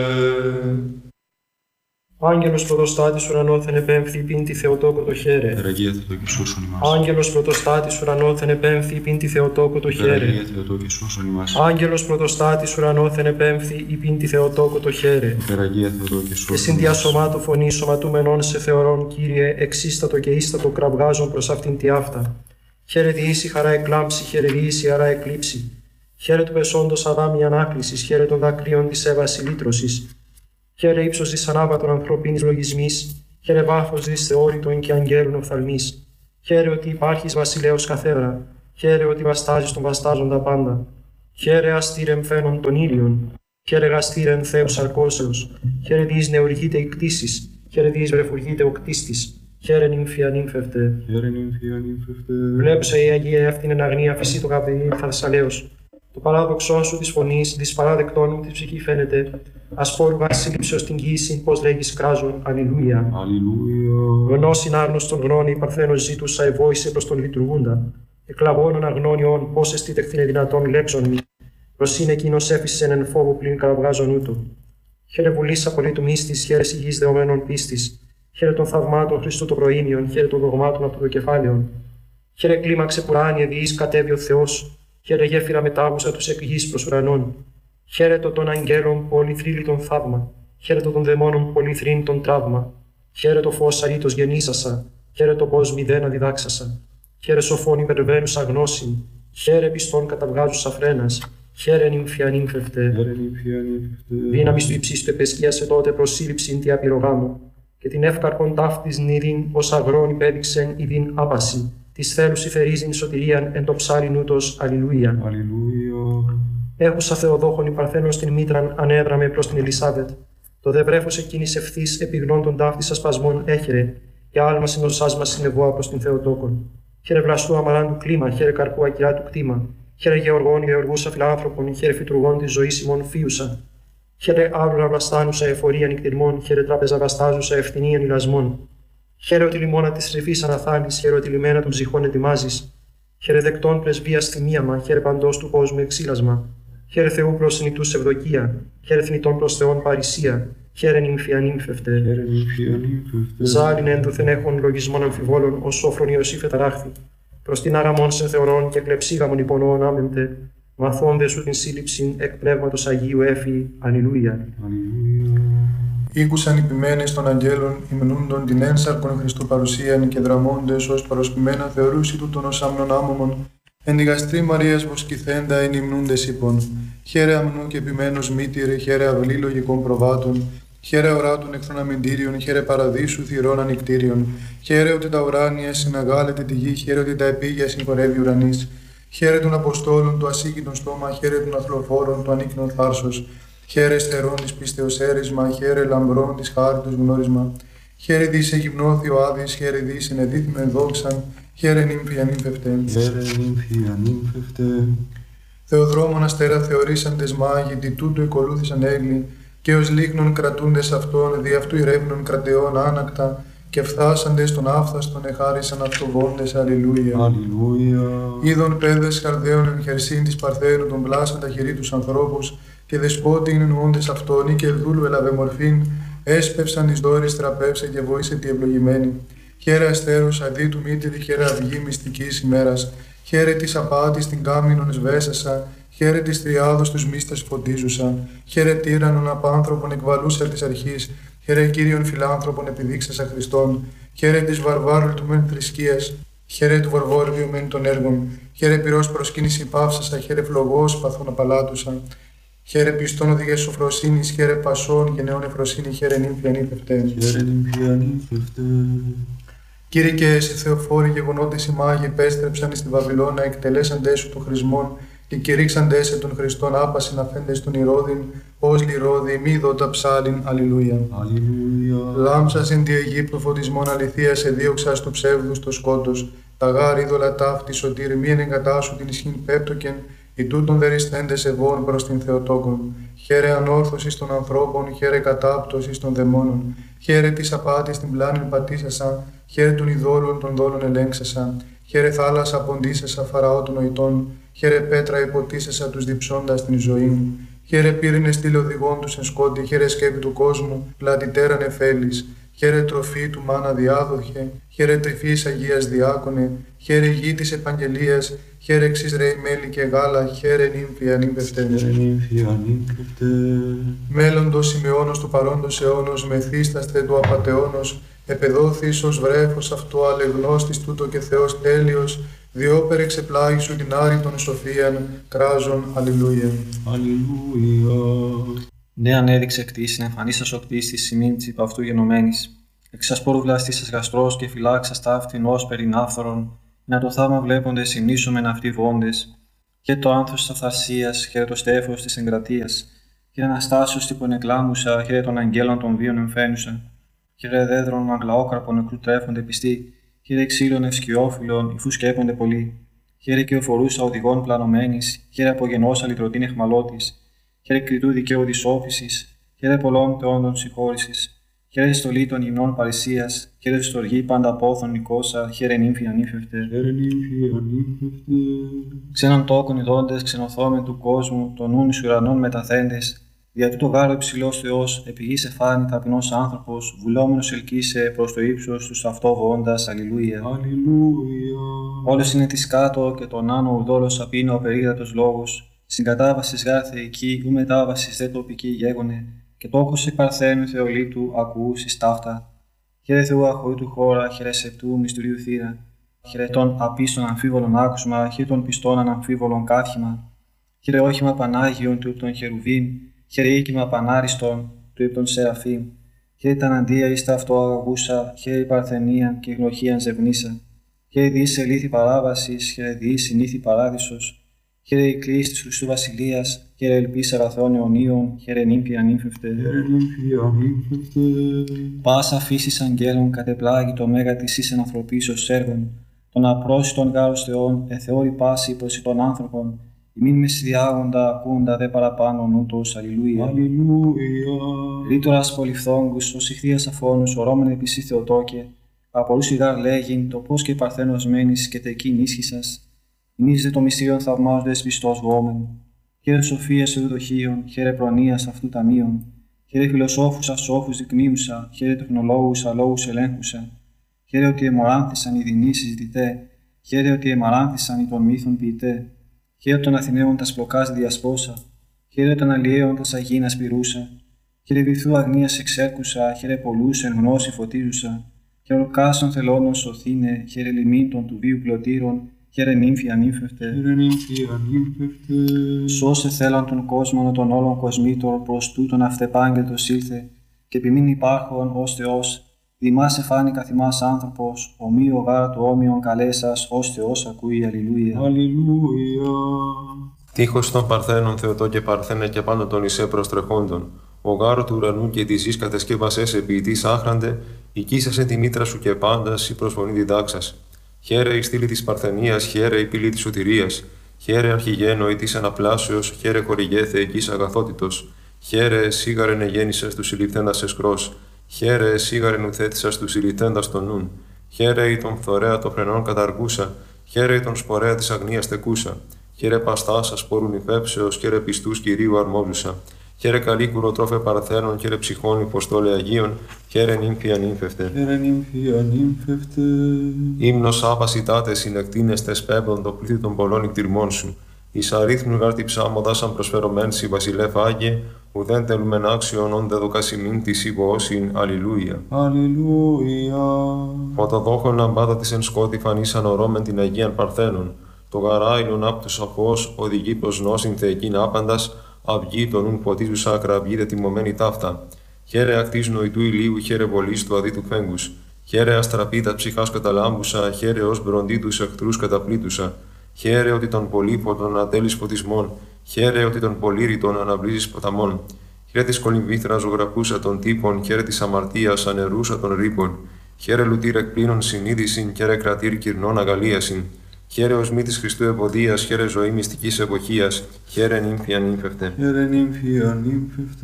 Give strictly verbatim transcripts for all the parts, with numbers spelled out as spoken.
Άγγελος πρωτοστάτης ουρανόθεν επέμφθη πίντη Θεοτόκο το χαίρε. Υπεραγία Θεοτόκε σώσον ημάς. Άγγελος πρωτοστάτης ουρανόθεν επέμφθη πίντη Θεοτόκο το χαίρε. Υπεραγία Θεοτόκε σώσον ημάς. Άγγελος πρωτοστάτης ουρανόθεν επέμφθη πίντη Θεοτόκο το χαίρε. Υπεραγία Θεοτόκε Και σώσον συν διασωμάτου φωνή σωματούμενων σε θεωρών, Κύριε, εξίστατο και ίστατο κραυγάζον προς αυτήν τη αυτά. Χαίρε διήσει χαρά εκλάμψη, χαίρε διήσει χαρά εκλείψη. Χαίρε του πεσόντος αδάμι ανάκλησης, χαίρε των δακρύων της έβαση λύτρωσης. Χαίρε ύψος της ανάβατων ανθρωπίνης λογισμής, χαίρε βάθος της θεώρητων και αγγέλων οφθαλμής. Χαίρε ότι υπάρχεις βασιλέος καθέδρα, χαίρε ότι βαστάζεις τον βαστάζοντα πάντα. Χαίρε αστήρεμ φαίνον των ήλιων, χαίρε γαστήρεμ Θεός αρκώσεως, χαίρε διείς νεουργείται η κτήσης, χαίρε διείς βρεφουργείται ο κτίστης. Χαίρε νύμφια νύμφευτε. Χαίρε νύμφια νύμφευτε. Βλέπουσα η Αγία αυτήν εν αγνία φυσί το καπηλή Θασσαλέως. Το παράδοξό σου της φωνής, της παράδεκτών μου της ψυχή φαίνεται. Ασπόρουγα σύλληψεως την γύση, πώς λέγεις κράζον, αλληλούια. Αλληλούια. Γνώσιν άγνωστον γνώνη, παρθένος ζήτουσα, ευόησε προς τον λειτουργούντα. Εκλαβώνων αγνώνιον, πώς εστίτεχθήνε δυνατόν λέξον μη. Προσήν εκείνος έφυσεν εν φόβο πλην καραβγάζον ούτω. Χαίρε βουλής απολύτου μίστης, χαίρε υγιής δεωμένων πίστης. Χαίρε των θαυμάτων Χριστού το προήμιον, χαίρε των δογμάτων από το κεφάλαιον. Χαίρε κλίμαξε πουράνιε διείς κατέβει ο Θεός. Χαίρε γέφυρα μετάβουσα τους εκ γης προς ουρανών. Χαίρετο των αγγέλων πολυθρύλιτον θαύμα. Χαίρετο των δαιμόνων πολυθρύνητον τραύμα. Χαίρετο φως αρήτως γεννήσασα. Χαίρετο πως μηδένα διδάξασα. Χαίρε σοφών υπερβαίνουσα γνώσιν. Χαίρε πιστών καταβγάζουσα φρένας. Χαίρε νύμφια νύμφευτε. Δύναμις του υψίστου επεσκίασε τότε προσύλληψην τη απειρογάμου. Και την εύκαρπον ταύτης νηδίν ως αγρόν υπέδειξεν ειδίν άπαση. Της θέλους υφερίζειν σωτηρίαν εν το ψάλιν ούτως αλληλούια. Αλληλούια. Έχουσα Θεοδόχων η Παρθένος την μήτραν ανέδραμε προς την Ελισάβετ. Το δε βρέφος εκείνης ευθύς επιγνών των ταύτης ασπασμών έχερε, και άλμα συνοσάς μας συνεβόα προς την Θεοτόκον. Χαίρε βλαστού αμαράντου κλίμα, χαίρε καρπού ακυρά του κτήμα. Χαίρε γεωργών γεωργούσα φιλάνθρωπων, χαίρε φυτουργών της ζωής ημών φίουσα. Χαίρε άβλουρα βλαστάνουσα εφορία νυκτηρμών, χαίρε τράπεζα βαστάζουσα ευθυνίαν ηλασμών. Χαίρε ότι λιμόνα της ρηφής αναθάλεις, χαίρε ότι λιμένα των ψυχών ετοιμάζεις. Χαίρε δεκτών πρεσβείας θυμίαμα, χαίρε παντός του κόσμου εξήλασμα. Χαίρε Θεού προς συνητούς ευδοκία, χαίρε θνητών προς Θεόν παρησία. Χαίρε νύμφια νύμφευτε. Ζάλιν ένδοθεν έχων λογισμών αμφιβόλων, ως σόφρον Ιωσήφ εταράχθη. Προς την άραμον σε θεωρών και κλεψίγαμον υπονοών άμεμπτε. Μαθώνde σου την σύλληψην εκ πνεύματος Αγίου έφη. Αλληλούια. Ήκουσαν οι ποιμένες των αγγέλων, υμνούντον την ένσαρκον Χριστού παρουσίαν και δραμώντες ως παροσπημένα θεωρούσι τούτον ως άμνον άμωμον. Εν η γαστρή Μαρίας βοσκηθέντα εν υμνούντες είπων. Χαίρε αμνού και ποιμένος μήτηρε, χαίρε αυλή λογικών προβάτων. Χαίρε οράτων εχθρών αμυντήριων, χαίρε παραδείσου θυρών ανικτήριων. Χαίρε ότι τα ουράνια συναγάλεται τη γη, χαίρε ότι τα επίγεια συγχωρεύει ουρανής. Χαίρε των Αποστόλων του ασύγκητον στόμα, χαίρε των αθλοφόρων του ανίκνων θάρσος. Χαίρε στερών της πίστεως έρισμα, χαίρε λαμπρών της χάριτος γνώρισμα. Χαίρε δις εγυμνώθη ο Άδης, χαίρε δις ενεδίθημεν δόξαν, χαίρε νύμφια νύμφευτε. Χαίρε νύμφια νύμφευτε. Θεοδρόμων αστέρα θεωρήσαντες μάγοι, τι τούτου εκολούθησαν έγκλη, και ως λίχνων κρατούντες αυτών, δι' αυτού ηρεύνων κρατεών άνακτα, και φθάσαντες των άφθαστον εχάρισαν αυτοβόντες. Αλληλούια. Αλληλούια. Είδων πέδες χαρδαίων εν χερσίν της Παρθένου των πλάσαντα χειρί τους ανθρώπους, και δεσπότη είναι εννοώντες αυτόν, ή και δούλου ελαβε μορφήν, έσπευσαν εις δόρης τραπεύσε και βοήσε τη ευλογημένη. Χαίρε αστέρους αδί του μήτηρη, χαίρε αυγή μυστικής ημέρας. Χαίρε της απάτης την κάμινον σβέσασα, χαίρε της τριάδος τους μίστας φωτίζουσα. Χαίρε τύραννον απάνθρωπον εκβαλούσα της αρχής, χαίρε Κύριον φιλάνθρωπον επιδείξασα Χριστόν. Χαίρε της βαρβάρου του μεν θρησκείας, χαίρε του βαρβόριου μεν των έργων. Χαίρε πυρός προσκύνηση πάυσασα, χαίρε φλογός παθών απαλάτουσα. Χαίρε πιστών οδηγές σοφροσύνης, χαίρε πασών και νέων εφροσύνη, χαίρε νύμφια νύμφευτε. Χαίρε νύμφια νύμφευτε. Κύριε και εσύ Θεοφόροι γεγονότες οι μάγοι επέστρεψαν στη Βαβυλώνα, εκτελέσαντές σου των χρησμών και κηρύξαντές σε των Χριστών άπασιν αφέντες των Ηρώδην, ως λιρόδι μη δότα ψάλιν. Αλληλούια. Αλληλούια. Λάμψας εν τη Αιγύπτου φωτισμών αληθείας εδίωξας του ψεύδους το σκότος, τα γάρ είδωλα ταύτη σωτήρ μη ενεγκατάσου την ισχύν πέπτοκεν, οι τούτων δεριστέντες ευών προς την Θεοτόκον. Χαίρε ανόρθωσης των ανθρώπων, χαίρε κατάπτωσης των δαιμόνων. Χαίρε της απάτης την πλάνην πατήσασα, χαίρε των ειδόλων των δόλων ελέγξασα. Χαίρε θάλασσα ποντίσασα φαραώ των νοητών, χαίρε πέτρα υποτίσασα τους διψώντας την ζωή. Χαίρε πύρινε στήλε οδηγών του εν σκόντι, χαίρε σκέπη του κόσμου, πλατητέρα νεφέλης. Χαίρε τροφή του μάνα διάδοχε, χαίρε τρυφής Αγίας διάκονε, χαίρε γη της επαγγελίας, χαίρε εξής ρέι μέλι και γάλα, χαίρε νύμφη ανήμπευτε. Μέλλοντος Σιμεώνος του παρόντος αιώνος, μεθύσταστε του απατεώνος, επεδόθης ως βρέφος αυτό αλεγνώστης τούτο και Θεός τέλειος, διόπερ εξεπλάγει σου την άρρητον σοφίαν, κράζον, αλληλούια. Αλληλούια. Ναι, ανέδειξε κτήσιν, εμφανίσας ο κτίστης σημείν της υπ' αυτού γενομένης. Εξασπόρου βλαστήσας γαστρός και φυλάξας ταύτην ως περιν άφθορον, να το θαύμα βλέποντες συνήσωμεν αυτοί βόντες. Και το άνθος της αυθαρσίας, χαίρε το στέφος της εγκρατείας. Χαίρε Αναστάσεως τύπον εκλάμουσα, χαίρε των αγγέλων των βίων εμφαίνουσα. Χαίρε δέδρων αγλαόκραπων νεκρού τρέφονται πιστοί, χαίρε ξύλων ευσκιόφυλλων, υφού σκέπονται πολλοί. Χαίρε και οφορούσα οδηγών πλανωμένης, χαίρε απογενώσα λυτρωτήν εχμαλώτης. Χαίρε κριτού δικαίου της όφησης, χαίρε πολλών θεόντων συγχώρησης. Χαίρε στολή των γυμνών παρησίας, χαίρε στοργή πάντα πόθων νικόσα, χαίρε νύμφη ανήφευτε. Ξένων τόκων ειδώντες, ξενοθόμεν του κόσμου, των νουν εις ουρανών μεταθέντες, δια τούτο γάρο υψηλός Θεός, επί γης εφάνη ταπεινός άνθρωπος, βουλόμενος ελκύσε προς το ύψος τους αυτό βοώντας, αλληλούια. Όλος είναι της κάτω και τον άνω ουδόλος απίνω ο περίγρατος λόγος. Συγκατάβασης γάρ θεϊκή, ου μετάβασης δε τοπική γέγονε, και τόκος εκ παρθένου Θεολίτου ακουούσης ταύτα. Χαίρε Θεού αχωρήτου χώρα, χαίρε σεπτού μυστηρίου θύρα. Χαίρε των απίστων αμφίβολων άκουσμα, χαίρε των πιστών αναμφίβολων κάθιμα. Χαίρε όχημα Πανάγιον του υπ' των χερουβίμ, χαίρε οίκημα Πανάριστον του υπ' των Σεραφείμ. Χαίρε τα αντία εις τα αυτό αγαγούσα, χαίρε η παρθενίαν και γνωχίαν ζευνίσα. Χαίρε διείς ελήθη παράβασης, χαίρε διείς συνήθη παράδεισος. Χαίρε η κλίση της Χριστού Βασιλείας, χαίρε ελπίς αγαθών αιωνίων, χαίρε νύμφη ανήφευτε. Πάσα φύσης αγγέλων κατεπλάγει το μέγα της εις ανθρωπίσεως έργων, των απρόσιτων γάρος Θεών, εθεώρη πάση προς των άνθρωπων, ημίν μεσηδιάγοντα ακούντα δε παραπάνω νούτος, αλληλούια. Ρήτορας πολυφθόγκους, ως ηχθείας αφώνους, ορώμεν επισή Θεοτόκε, απορούς ηγάρ λέγειν, το πώς και παρθένος μένεις και τεκείν ίσχυσας. Ημείς δε το μυστήριον θαυμάζοντες πιστός βόμεν. Χαίρε σοφίας εουδοχίων, χαίρε προνοίας αυτού ταμείων. Χαίρε φιλοσόφους ασόφους δεικνύουσα, χαίρε τεχνολόγους αλόγους ελέγχουσα. Χαίρε ότι εμοράνθησαν οι δεινοί συζητητέ, χαίρε ότι εμαράνθησαν οι των μύθων ποιητέ. Χαίρε των Αθηναίων τα σπλοκάς διασπόσα, χαίρε των Αλλιέων τα σαγίνας πυρούσα. Χαίρε βυθού αγνίας εξέρκουσα, χαίρε πολλούς εν γνώση φωτίζουσα. Χαίρε ορκάσων θελώνων σωθήνε, χαίρε λιμήν των του βίου πλωτήρων. Χαίρε νύμφη ανήφευτε. Σώσε θέλαν τον κόσμο των όλων κοσμήτων προς τούτον αυτεπάγγελτος ήλθε, και επιμήν υπάρχον ως Θεός, δημάς εφάνει καθημάς άνθρωπος, ομοίο γάρ του όμοιον καλέσας, ως Θεός ακούει, αλληλούια. Αλληλούια. Τείχος των Παρθένων Θεοτό και Παρθένε και πάνω των Ισέ προστρεχόντων, ο γάρο του ουρανού και τη γης κατεσκεύασες ποιητής άχραντε, οικίσασε τη μήτρα σου και πάντας η προσφωνή διδάξας. Χαίρε η στήλη της Παρθενίας, χαίρε η πύλη της σωτηρίας, χαίρε αρχηγένωη της αναπλάσεως, χαίρε χορηγέ θεϊκής αγαθότητος, χαίρε σίγαρεν εγέννησας του συλληφθέντας εσκρός, χαίρε σίγαρεν ουθέτησας του συλληφθέντας των νουν, χαίρε η τον φθορέα των φρενών καταργούσα, χαίρε η τον σπορέα της αγνίας τεκούσα, χαίρε παστάσα σπορούν υφέψεως, χαίρε πιστούς Κυρίου αρμόζουσα. Χαίρε καλή κουροτρόφε Παρθένων, χαίρε ψυχών υποστόλε Αγίων, χαίρε νύμφη ανήφευτε. Χαίρε νύμφη ανήφευτε. Ύμνος άπασιτάτε συνεκτίνεστε σπέβδον το πλήθη των πολλών εκτιρμών σου. Εις αρίθμου γάρτη ψάμοντα σαν προσφερωμέν σι βασιλεύ Άγιε, ουδέν τελουμεν άξιον όντε δοκασιμήν της υπόωσιν, αλληλούια. Αλληλούια. Φωτοδόχων λαμπάδα της εν σκότη φανήσαν ορώμεν την Αγίαν Παρθένων. Το γαράιλον απ' τους αφός οδηγεί προς νόσιν θεϊκήν άπαντας, αυγή των ουν φωτίζουσα ακραυγή δε τιμωμένη ταύτα. Χαίρε ακτής νοητού ηλίου, χαίρε βολής του αδίτου φέγγους. Χαίρε αστραπίτα ψυχάς καταλάμπουσα, χαίρε ως μπροντί τους εχθρούς καταπλήτουσα. Χαίρε ότι των πολύφωτων ατέλεις φωτισμών, χαίρε ότι των πολύρητων αναβλύζεις ποταμών. Χαίρε της κολυμβήθρα ζωγραφούσα των τύπων, χαίρε της αμαρτίας ανερούσα των ρήπων. Χαίρε λουτήρ εκπλήνων συνείδησιν, χαίρε κρατήρ κυρνών αγαλίασιν. Χαίρε ως μύτης Χριστού ευωδίας, χαίρε ζωή μυστικής εποχίας, χαίρε νύμφη ανήφευτε. Χαίρε νύμφη ανήφευτε.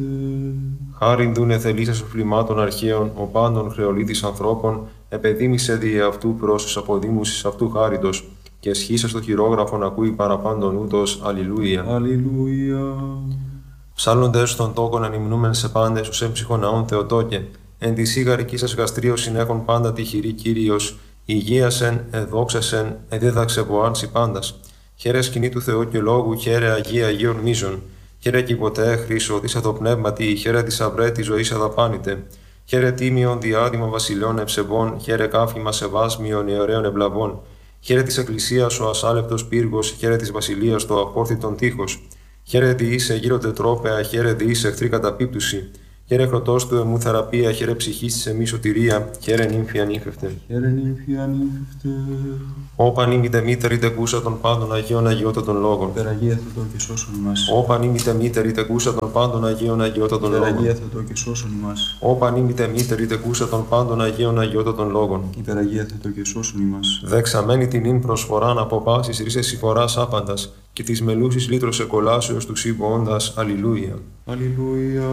Χάριν δούνε θελήσας φλημάτων αρχαίων, ο πάντων χρεολίτης ανθρώπων, επεδίμησε δι' αυτού πρόσους αποδήμουσης αυτού χάριτος, και σχήσα στο χειρόγραφον ακούει παραπάντων ούτως, αλληλούια. Αλληλούια. Ψάλλοντες των τόκων ανυμνούμεν σε πάντες ους έμψυχον ναών Θεοτόκε, εν τη σίγαρική σας γαστρίωσιν έχουν πάντα τυχηρή Κύριος, υγείασεν, εδόξασεν, εδίδαξε βοάρτσι πάντας. Χαίρε σκηνή του Θεού και λόγου, χαίρε Αγία Αγίων μίζων. Χαίρε και ποτέ χρήσο, της αδοπνεύματι, χαίρε της αυρέ τη ζωή αδαπάνητε. Χαίρε τίμιον διάδημα βασιλιών ευσεβών, χαίρε κάφημα σεβάσμιον αιωραίων ευλαβών. Χαίρε της Εκκλησίας ο ασάλευτος πύργος, χαίρε της βασιλείας το απόρθητον τείχος. Χαίρε διήσε γύρω τετρόπαια, χαίρε διήσε εχθρή καταπίπτουση. Χαίρε χρωτός του εμού θεραπεία, χαίρε ψυχής της εμεί σωτηρία, χαίρε νύμφη ανήφευτε. Χαίρε νύμφη ανήφευτε. Όπαν ήμητε μήτερη τεκούσα των πάντων Αγίων Αγιώτα των λόγων. Υπεραγία Θεοτό και σώσον ημάς. Όπαν ήμητε μήτερη τεκούσα των πάντων Αγίων Αγιώτα των λόγων. Υπεραγία Θεοτό και σώσον ημάς. Όπαν ήμητε μήτερη τεκούσα των πάντων Αγίων Αγιώτα των λόγων. Υπεραγία Θεοτό και σώσον ημάς. Δεξαμένη την ύν προσφοράν από πάσης ρίσες συμφοράς άπαντας και της μελούσης λύτρωσε κολάσεως του σύμβοοντας. Αλληλούια. Αλληλούια.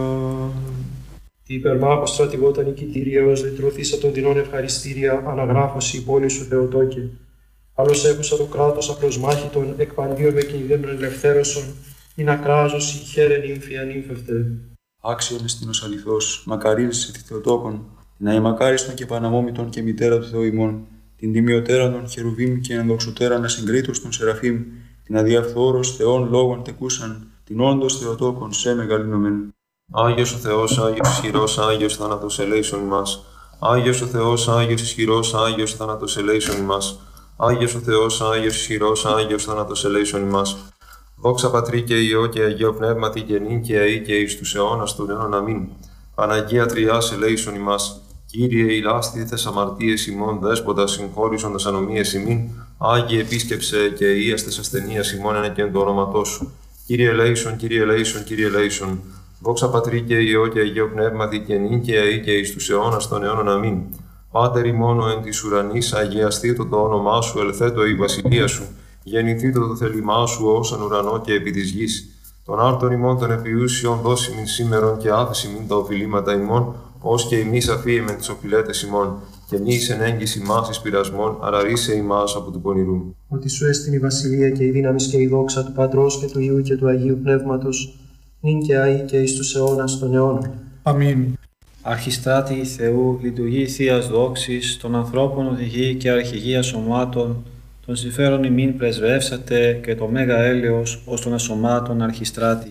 Τι υπερμάχο στρατηγότα νικητήρια ως λυτρωθήσα των δεινών ευχαριστήρια, αναγράφωση πόλη σου Θεοτόκε. Άλλος έχουσα το κράτος απροσμάχητον, εκ παντίων με κινδύνων ελευθέρωσον, ειν ακράζωση, χαίρε νύμφη ανήφευτε. Άξιον εστίνος αληθώς, μακαρίλησε τη Θεοτόκον, την αημακάριστον και παναμόμητον και μητέρα του Θεού ημών, την τιμιωτέραν των χερουβίμ και ενδοξωτέραν ασυγκρίτως των σεραφείμ, την αδιαφθόρος Θεών λόγων τεκούσαν, την όντως Θεοτόκον σε μεγαλύνομεν. Άγιος ο Θεός, Άγιος ισχυρός, Άγιος θάνατος ελέησον ημάς. Άγιος ο Θεός, Άγιος ισχυρός, Άγιος θάνατος ελέησον ημάς. Άγιος ο Θεός, Άγιος ισχυρός, Άγιος θάνατος ελέησον ημάς. Δόξα Πατρί και Υιό και Αγίο Πνεύματι και νυν και αεί και εις τους αιώνας των αιώνων αμήν. Παναγία Τριάς ελέησον ημάς. Κύριε ηλάστηθες αμαρτίες ημών, δέσποτα συγχώρησον τας ανομίες ημίν. Άγιε επίσκεψε και ίαστες ασθενείας ημών εν και εν το όνοματό σου. Κύριε ελέησον, Κύριε ελέησον, Κύριε ελέησον. Δόξα Πατρί και Υιό και Αγίο Πνεύματι και νυν και αεί και εις τους αιώνας των αιώνων αμήν. Πάτερ ημών εν της ουρανής, αγιαστήτω το όνομά σου, ελθέτω η βασιλεία σου. Γεννηθήτω το θέλημά σου όσον ουρανό και επί της γης. Τον άρτον ημών των επιούσιων δώσιμην σήμερον και άφησιμην τα οφειλήματα ημών, ως και ημείς αφίεμεν τις οφειλέτες ημών. Και μη εις εν έγκυς ημάς εις πειρασμών, αλλά ρίσε ημάς από του πονηρού. Ότι σου έστειν η βασιλεία και η δύναμη και η δόξα του Πατρός και του Υιού και του Αγίου Πνεύματος, νυν και αεί και εις τους αιώνας των αιώνων. Αμήν. Αρχιστράτη Θεού, λειτουργεί Θείας δόξης, των ανθρώπων οδηγεί και αρχηγία σωμάτων, των συμφέρον ημίν πρεσβεύσατε και το μέγα έλεος ως των ασωμάτων αρχιστράτη.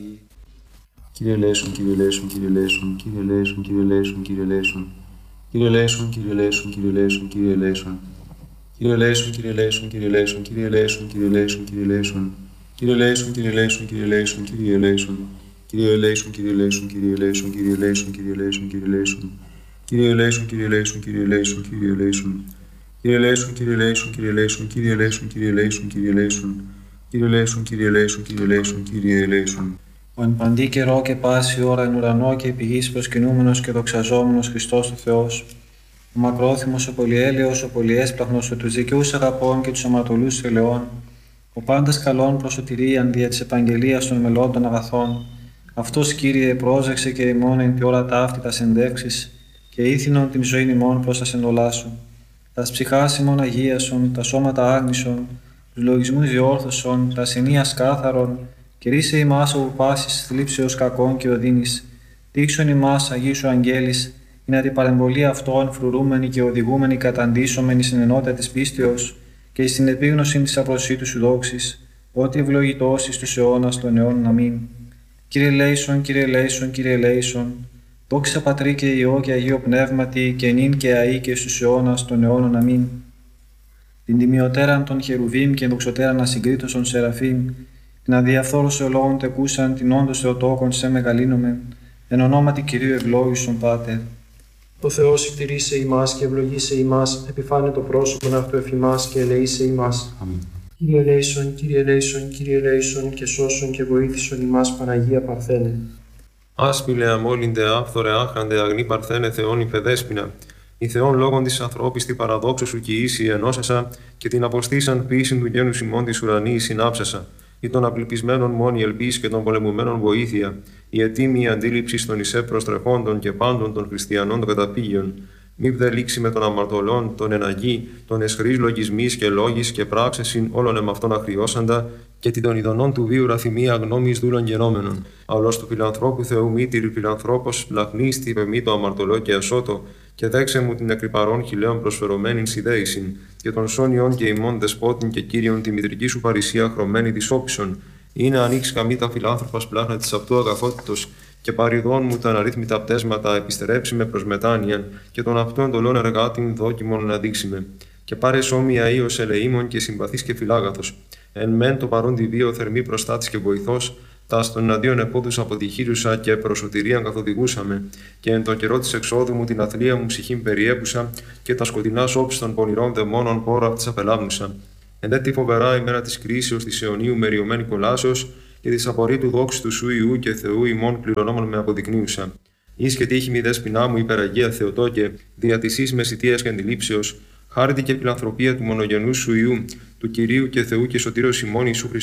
Κύριε Λέησον, Κύριε Λέησον, Κύριε Λέησον, Κύριε Λέησον, Κύριε Λέησον, Κύριε Λέησον. Κύριε Λέησον, Κύριε Λέησον, Κύριε Λέησον, Κύριε Λέησον. Κύριε Λέησον, Κύριε Λέησον, Κύριε Λέησον, Κύριε Λέησον, Κύριε Λέησον, Κύριε Λέησον. Κύριε Λέησον, Κύριε Λέησον, Κύριε Λέησον, Κύριε Λέησον. Κύριε Λέησον, Κύριε Λέησον, Κύριε Λέησον, Κύριε Λέησον, Κύριε Λέησον, Κύριε Λέησον. Κύριε Λέησον, Κύριε Λέησον, Κύριε Λέησον, Κύριε Λέησον. Κύριε Λέησον, Κύριε Λέησον, Κύριε Λέησον, Κύριε Λέησον, Κύριε Λέησον, Κύριε Λέησον. Κύριε Λέησον, Κύριε Λέησον, Κύριε Λέησον, Κύριε Λέησον. Ο εν παντή καιρό και πάση ώρα εν ουρανό και επί γης προσκυνούμενος και δοξαζόμενος Χριστός ο Θεός, ο μακρόθυμος, ο πολυέλεος, ο πολυέσπλαχνος, ο τους δικαιούς αγαπών και τους αμαρτωλούς ελαιών, ο πάντας καλών προς σωτηρίαν δια της επαγγελίας των μελών των αγαθών, αυτός Κύριε πρόσεξε και ημών εν τη ώρα ταύτη τας ενδεύξεις και ήθινον την ζωήν ημών προς τα σεντολά σου. Τας ψυχάς ημών αγίασον, τα σώματα άγνησον, τους λογισμούς διόρθωσον, τα ασθενείας κάθαρον, και ρίσε ημάς από πάσης θλίψεως κακών και οδύνης. Δείξον ημάς Αγίου σου αγγέλης, είναι την παρεμβολή αυτών φρουρούμενοι και οδηγούμενοι καταντήσωμενοι στην ενότητα της πίστεως και στην επίγνωση της απροσίτου σου δόξης, ότι ευλογητός εις τους αιώνας των αιώνων αμήν. Κύριε Λέησον, Κύριε Λέησον, Κύριε Λέησον, δόξα Πατρί και Υιό και Αγίο Πνεύματι και νυν και αεί και στους αιώνας των αιώνων αμήν. Την τιμιωτέραν των χερουβίμ και ενδοξωτέραν ασυγκρίτως των σεραφείμ, την αδιαφθόρος ολόγων τεκούσαν την όντως Θεοτόκον σε μεγαλύνομεν, εν ονόματι Κυρίου ευλόγησον Πάτερ. Ο Θεός ηκτηρίσε ημάς και ευλογήσε ημάς, επιφάνε το πρόσωπον αυτού εφημάς και ελεήσε ημάς. Αμήν. Κύριε ελέησον, Κύριε ελέησον, Κύριε ελέησον και σώσον και βοήθησον ημάς Παναγία Παρθένε. Άσπηλε αμόλυντε άφθορε άχραντε αγνή Παρθένε Θεόν υπεδέσποινα. Η Θεόν λόγων της ανθρώπης την παραδόξου σου κοιήσει ενώσασα και την αποστήσαν ποιήσιν του γένους ημών της ουρανής συνάψασα. Ή των απληπισμένων μόνη ελπίς και των πολεμουμένων βοήθεια, η ετοίμη αντίληψη των εισέ προστρεχόντων και πάντων των χριστιανών των καταπήγειων. Μη δε λήξει με των αμαρτωλών, των εναγή, των εσχρής λογισμής και λόγης και πράξεσιν όλων εμ' αυτών αχριώσαντα, και την των ειδονών του βίου ραθυμία γνώμης δούλων γενόμενων. Αολός του φιλανθρώπου Θεού μήτηρη φιλανθρώπος, λαχνίστη πεμήτω αμαρτωλό και ασώτο, και δέξε μου την εκρυπαρών χιλέων προσφερωμένην σιδέησιν, και των σόνιων και ημών δεσπότην και κύριον τη μητρική σου παρησία χρωμένη τη όπισον. Είναι ανοίξει καμίτα φιλάνθρωπας πλάχνα τη αυτού αγαθότητος, και παριδών μου τα αναρρύθμιτα πτέσματα επιστερέψει με προς μετάνοιαν, και των αυτών εντολών εργάτην δόκιμον να δείξει με. Και πάρε σώμια ίος ελεήμων και συμπαθής και φιλάγαθος. Εν μεν το παρόν τη βίο θερμή προστάτης και βοηθός, τα στον εναντίον επόδους αποτυχήρουσα και προσωτηρίαν καθοδηγούσαμε, και εν το καιρό της εξόδου μου την αθλία μου ψυχήν περιέπουσα, και τα σκοτεινά όψη των πονηρών δαιμόνων πόρα αυτής απελάμνουσα. Εν δε τη φοβερά ημέρα της κρίσεως της αιωνίου μεριωμένη κολάσεως, και της απορρίτου δόξης του σου Ιού και Θεού ημών κληρονόμων με αποδεικνύουσα. Εις και τύχη μη δέσποινά μου υπεραγία Θεοτόκε, δια της εις μεσητείας και αντιλήψεως, χάρητη και φιλανθρωπία του μονογενού σου Ιού, του Κυρίου και Θεού και Σωτήρος ημών Ιησού Χριστού.